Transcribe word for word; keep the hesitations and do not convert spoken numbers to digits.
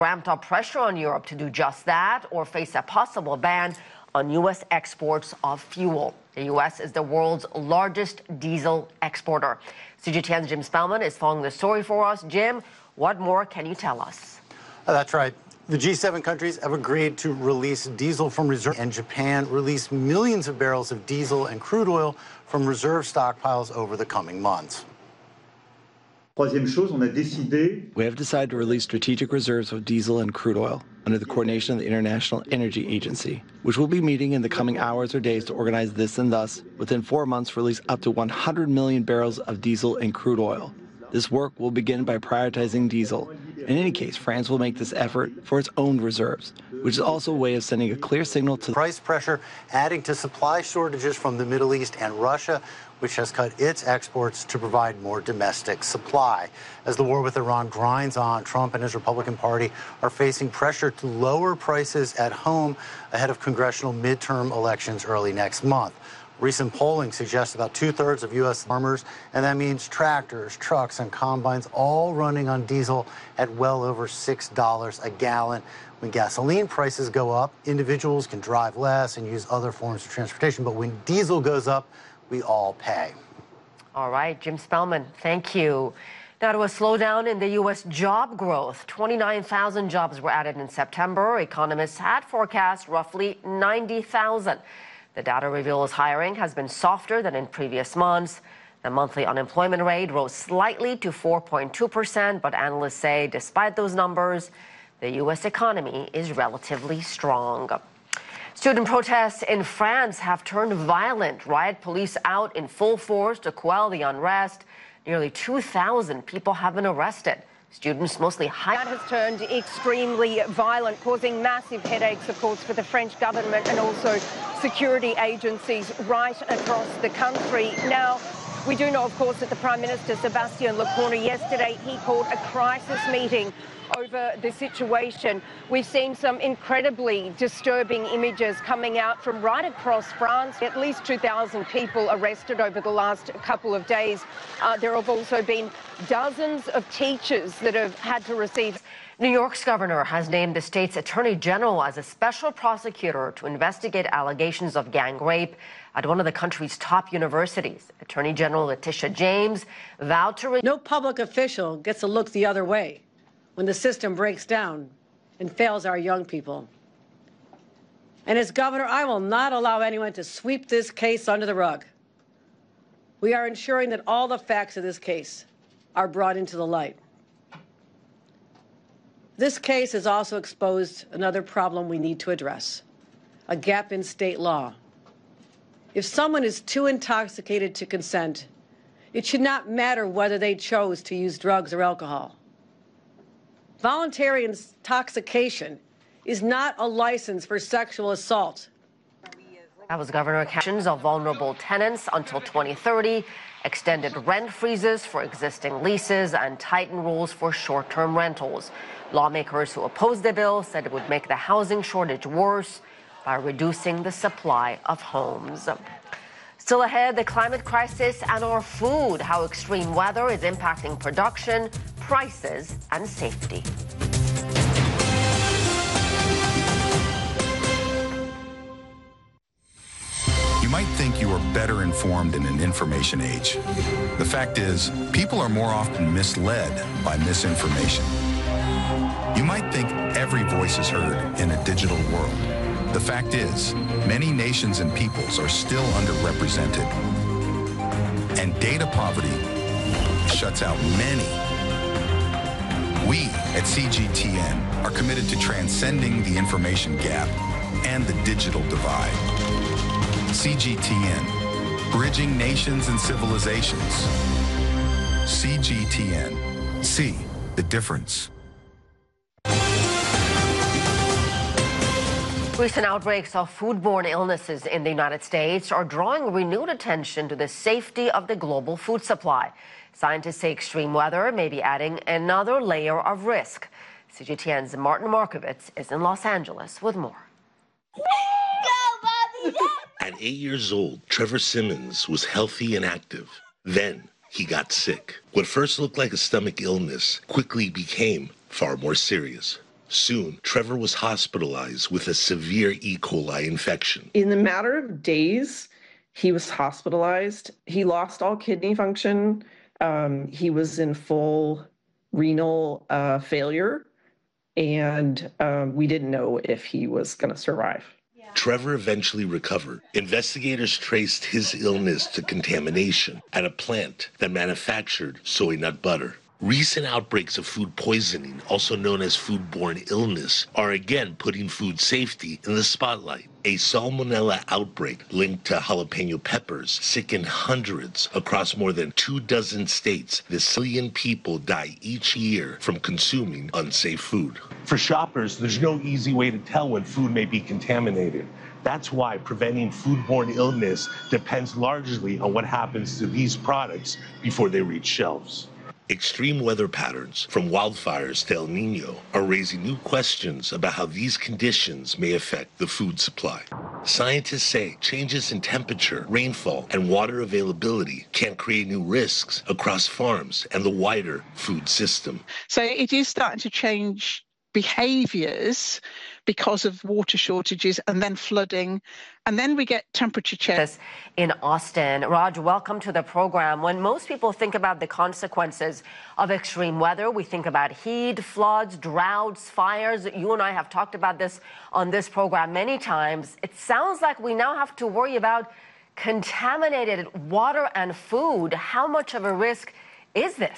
Ramped up pressure on Europe to do just that or face a possible ban on U S exports of fuel. The U S is the world's largest diesel exporter. C G T N's Jim Spellman is following the story for us. Jim, what more can you tell us? Oh, that's right. The G seven countries have agreed to release diesel from reserve, and Japan released millions of barrels of diesel and crude oil from reserve stockpiles over the coming months. We have decided to release strategic reserves of diesel and crude oil under the coordination of the International Energy Agency, which will be meeting in the coming hours or days to organize this and thus, within four months, release up to one hundred million barrels of diesel and crude oil. This work will begin by prioritizing diesel. In any case, France will make this effort for its own reserves, which is also a way of sending a clear signal to price pressure, adding to supply shortages from the Middle East and Russia, which has cut its exports to provide more domestic supply. As the war with Iran grinds on, Trump and his Republican Party are facing pressure to lower prices at home ahead of congressional midterm elections early next month. Recent polling suggests about two-thirds of U S farmers, and that means tractors, trucks, and combines all running on diesel at well over six dollars a gallon. When gasoline prices go up, individuals can drive less and use other forms of transportation, but when diesel goes up, we all pay. All right, Jim Spellman, thank you. Now to a slowdown in the U S job growth. twenty-nine thousand jobs were added in September. Economists had forecast roughly ninety thousand. The data reveals hiring has been softer than in previous months. The monthly unemployment rate rose slightly to four point two percent, but analysts say despite those numbers, the U S economy is relatively strong. Student protests in France have turned violent. Riot police out in full force to quell the unrest. Nearly two thousand people have been arrested. Students, mostly high... That has turned extremely violent, causing massive headaches, of course, for the French government and also security agencies right across the country. Now, we do know, of course, that the Prime Minister, Sébastien Lecornu, yesterday, he called a crisis meeting over the situation. We've seen some incredibly disturbing images coming out from right across France. At least two thousand people arrested over the last couple of days. Uh, there have also been dozens of teachers that have had to receive. New York's governor has named the state's attorney general as a special prosecutor to investigate allegations of gang rape at one of the country's top universities. Attorney General Letitia James vowed to... No public official gets to look the other way when the system breaks down and fails our young people. And as governor, I will not allow anyone to sweep this case under the rug. We are ensuring that all the facts of this case are brought into the light. This case has also exposed another problem we need to address, a gap in state law. If someone is too intoxicated to consent, it should not matter whether they chose to use drugs or alcohol. Voluntary intoxication is not a license for sexual assault. That was Governor Actions of vulnerable tenants until twenty thirty, extended rent freezes for existing leases, and tightened rules for short-term rentals. Lawmakers who opposed the bill said it would make the housing shortage worse by reducing the supply of homes. Still ahead, the climate crisis and our food, how extreme weather is impacting production, prices, and safety. You might think you are better informed in an information age. The fact is, people are more often misled by misinformation. You might think every voice is heard in a digital world. The fact is, many nations and peoples are still underrepresented. And data poverty shuts out many. We at C G T N are committed to transcending the information gap and the digital divide. C G T N, bridging nations and civilizations. C G T N, see the difference. Recent outbreaks of foodborne illnesses in the United States are drawing renewed attention to the safety of the global food supply. Scientists say extreme weather may be adding another layer of risk. C G T N's Martin Markovitz is in Los Angeles with more. Go, Bobby! At eight years old, Trevor Simmons was healthy and active. Then he got sick. What first looked like a stomach illness quickly became far more serious. Soon, Trevor was hospitalized with a severe E. coli infection. In a matter of days, he was hospitalized. He lost all kidney function. Um, he was in full renal uh, failure, and um, we didn't know if he was going to survive. Trevor eventually recovered. Investigators traced his illness to contamination at a plant that manufactured soy nut butter. Recent outbreaks of food poisoning, also known as foodborne illness, are again putting food safety in the spotlight. A salmonella outbreak linked to jalapeno peppers sickened hundreds across more than two dozen states. This million people die each year from consuming unsafe food. For shoppers, there's no easy way to tell when food may be contaminated. That's why preventing foodborne illness depends largely on what happens to these products before they reach shelves. Extreme weather patterns, from wildfires to El Nino, are raising new questions about how these conditions may affect the food supply. Scientists say changes in temperature, rainfall, and water availability can create new risks across farms and the wider food system. So it is starting to change behaviours because of water shortages and then flooding, and then we get temperature changes. In Austin. Raj, welcome to the program. When most people think about the consequences of extreme weather, we think about heat, floods, droughts, fires. You and I have talked about this on this program many times. It sounds like we now have to worry about contaminated water and food. How much of a risk is this?